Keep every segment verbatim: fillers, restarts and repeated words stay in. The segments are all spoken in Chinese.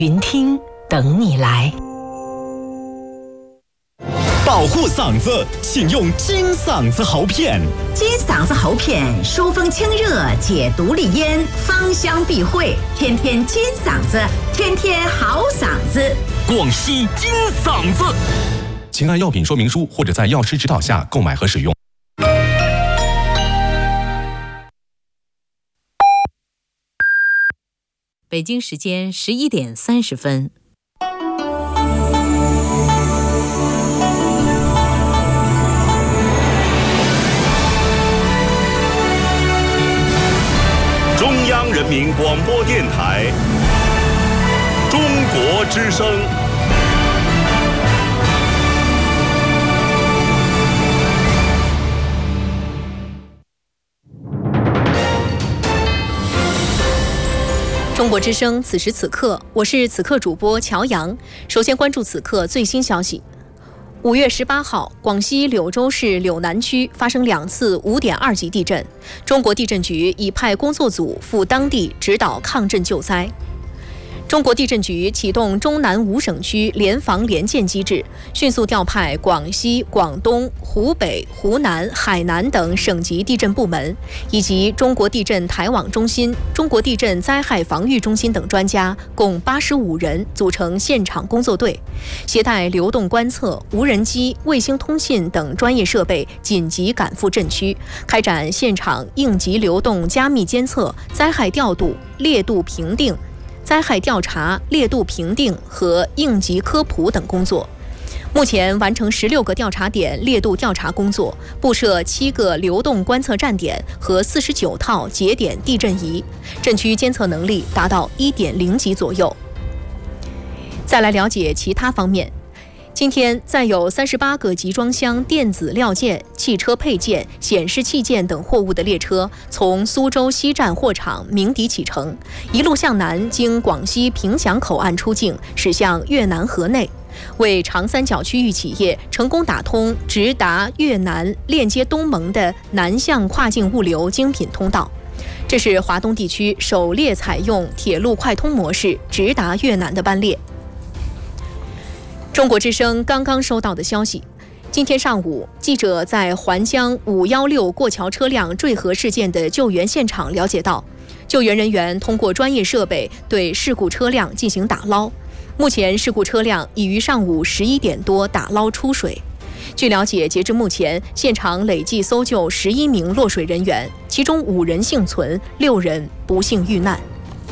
云听等你来。 保护嗓子，请用金嗓子喉片。 金嗓子喉片疏风清热，解毒利咽，芳香避秽，天天金嗓子，天天好嗓子。 广西金嗓子。 请按药品说明书或者在药师指导下购买和使用。 北京时间十一点三十分。 中央人民广播电台中国之声。 中国之声，此时此刻，我是此刻主播乔阳。首先关注此刻最新消息。五月十八号，广西柳州市柳南区发生两次五点二级地震，中国地震局已派工作组赴当地指导抗震救灾。中国地震局启动中南五省区联防联建机制，迅速调派广西、广东、湖北、湖南、海南等省级地震部门，以及中国地震台网中心、中国地震灾害防御中心等专家，共八十五人组成现场工作队，携带流动观测、无人机、卫星通信等专业设备，紧急赶赴震区，开展现场应急流动加密监测、灾害调度、烈度评定、灾害调查、烈度评定和应急科普等工作。目前完成十六个调查点烈度调查工作，布设七个流动观测站点和四十九套节点地震仪，震区监测能力达到一点零级左右。再来了解其他方面。今天，载有三十八个集装箱电子料件、汽车配件、显示器件等货物的列车从苏州西站货场鸣笛启程，一路向南经广西凭祥口岸出境，驶向越南河内，为长三角区域企业成功打通直达越南、链接东盟的南向跨境物流精品通道。这是华东地区首列采用铁路快通模式直达越南的班列。中国之声刚刚收到的消息，今天上午，记者在环江五一六过桥车辆坠河事件的救援现场了解到，救援人员通过专业设备对事故车辆进行打捞。目前，事故车辆已于上午十一点多打捞出水。据了解，截至目前，现场累计搜救十一名落水人员，其中五人幸存，六人不幸遇难。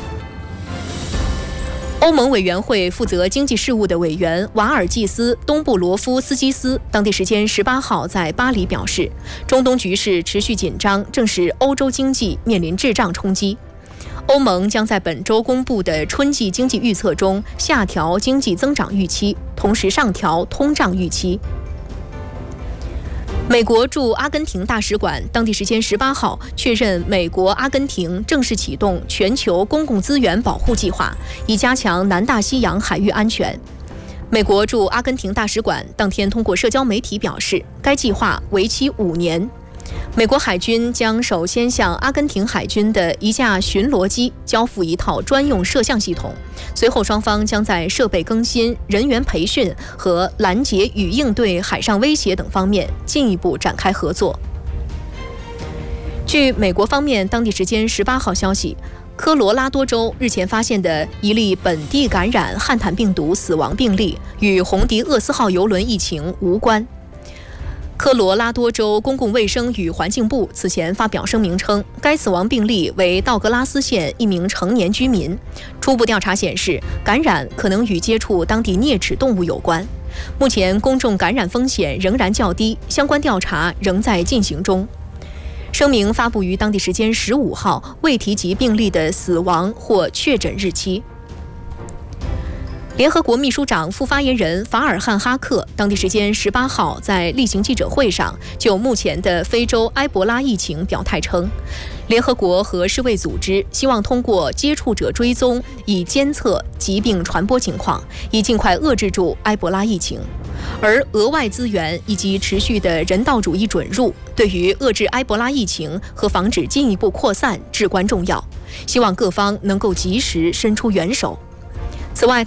欧盟委员会负责经济事务的委员瓦尔季斯·东布罗夫斯基斯当地时间十八号在巴黎表示，中东局势持续紧张，正使欧洲经济面临滞胀冲击。欧盟将在本周公布的春季经济预测中下调经济增长预期，同时上调通胀预期。美国驻阿根廷大使馆当地时间十八号确认，美国阿根廷正式启动全球公共资源保护计划，以加强南大西洋海域安全。美国驻阿根廷大使馆当天通过社交媒体表示，该计划为期五年。美国海军将首先向阿根廷海军的一架巡逻机交付一套专用摄像系统，随后双方将在设备更新、人员培训和拦截与应对海上威胁等方面进一步展开合作。据美国方面当地时间十八号消息，科罗拉多州日前发现的一例本地感染汉坦病毒死亡病例与红迪厄斯号邮轮疫情无关。科罗拉多州公共卫生与环境部此前发表声明称，该死亡病例为道格拉斯县一名成年居民。初步调查显示，感染可能与接触当地啮齿动物有关。目前公众感染风险仍然较低，相关调查仍在进行中。声明发布于当地时间十五号，未提及病例的死亡或确诊日期。联合国秘书长副发言人法尔汉哈克当地时间十八号在例行记者会上就目前的非洲埃博拉疫情表态称，联合国和世卫组织希望通过接触者追踪以监测疾病传播情况，以尽快遏制住埃博拉疫情。而额外资源以及持续的人道主义准入，对于遏制埃博拉疫情和防止进一步扩散至关重要。希望各方能够及时伸出援手。此外，